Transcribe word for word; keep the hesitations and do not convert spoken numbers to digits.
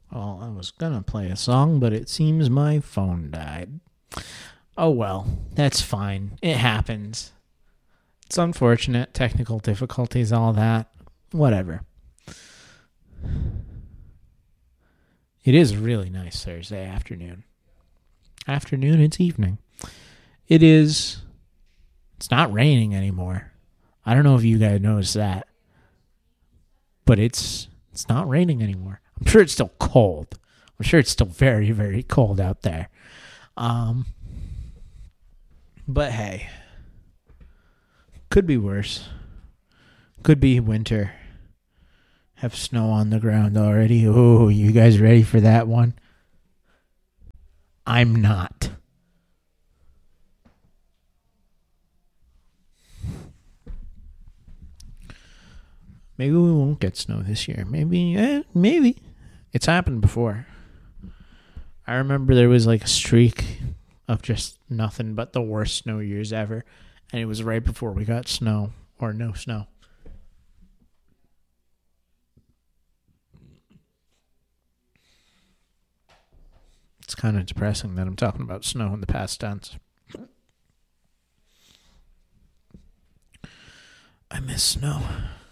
Well, I was gonna play a song, but it seems my phone died. Oh well, that's fine. It happens. It's unfortunate. Technical difficulties, all that. Whatever. It is a really nice Thursday afternoon. Afternoon, it's evening. It is... It's not raining anymore. I don't know if you guys noticed that. But it's it's not raining anymore. I'm sure it's still cold. I'm sure it's still very, very cold out there. Um, but hey. Could be worse. Could be winter. Have snow on the ground already. Oh, you guys ready for that one? I'm not. Maybe we won't get snow this year. Maybe, eh, maybe. It's happened before. I remember there was like a streak of just nothing but the worst snow years ever. And it was right before we got snow or no snow. It's kind of depressing that I'm talking about snow in the past tense. I miss snow.